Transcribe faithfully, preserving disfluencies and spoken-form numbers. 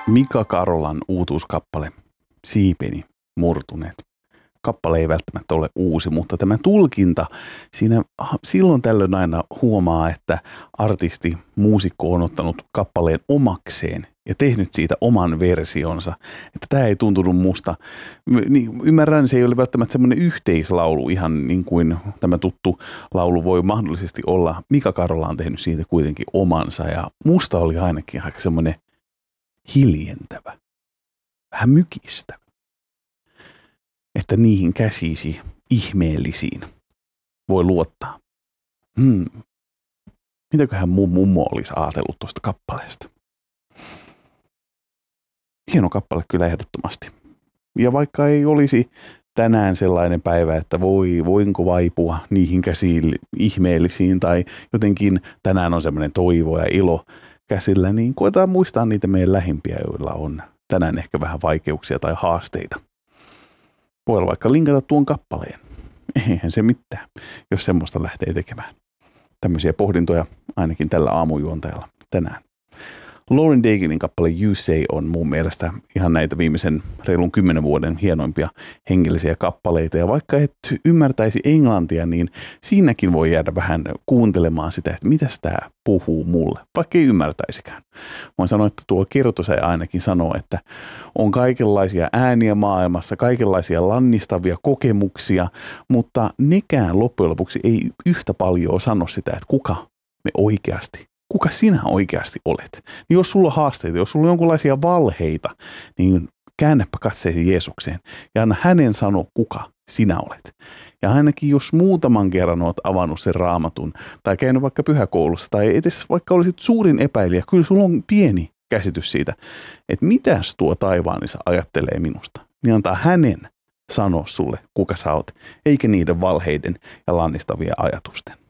Mika Karolan uutuuskappale Siipeni murtuneet. Kappale ei välttämättä ole uusi, mutta tämä tulkinta, siinä silloin tällöin aina huomaa, että artisti, muusikko on ottanut kappaleen omakseen ja tehnyt siitä oman versionsa. Että tämä ei tuntunut musta. Niin, ymmärrän, se ei ole välttämättä semmoinen yhteislaulu, ihan niin kuin tämä tuttu laulu voi mahdollisesti olla. Mika Karola on tehnyt siitä kuitenkin omansa ja musta oli ainakin aika semmoinen hiljentävä, vähän mykistävä. Että niihin käsisi ihmeellisiin voi luottaa. Hmm. Mitäköhän mun mummo olisi ajatellut tuosta kappaleesta? Hieno kappale kyllä ehdottomasti. Ja vaikka ei olisi tänään sellainen päivä, että voi, voinko vaipua niihin käsiin ihmeellisiin tai jotenkin tänään on semmoinen toivo ja ilo käsillä, niin koetaan muistaa niitä meidän lähimpiä, joilla on tänään ehkä vähän vaikeuksia tai haasteita. Voi olla vaikka linkata tuon kappaleen. Eihän se mitään, jos semmoista lähtee tekemään. Tämmöisiä pohdintoja ainakin tällä aamujuontajalla tänään. Lauren Dagenin kappale You Say on mun mielestä ihan näitä viimeisen reilun kymmenen vuoden hienoimpia hengellisiä kappaleita. Ja vaikka et ymmärtäisi englantia, niin siinäkin voi jäädä vähän kuuntelemaan sitä, että mitäs tää puhuu mulle, vaikka ei ymmärtäisikään. Voin sanoa, että tuo kirjoitusaja ainakin sanoo, että on kaikenlaisia ääniä maailmassa, kaikenlaisia lannistavia kokemuksia, mutta nekään loppujen lopuksi ei yhtä paljon sano sitä, että kuka me oikeasti kuka sinä oikeasti olet? Niin jos sulla on haasteita, jos sulla on jonkinlaisia valheita, niin käännäpä katseesi Jeesukseen ja anna hänen sanoa, kuka sinä olet. Ja ainakin jos muutaman kerran olet avannut sen raamatun tai käynyt vaikka pyhäkoulussa tai edes vaikka olisit suurin epäilijä, kyllä sulla on pieni käsitys siitä, että mitäs tuo taivaanisa ajattelee minusta. Niin antaa hänen sanoa sulle, kuka sä oot, eikä niiden valheiden ja lannistavia ajatusten.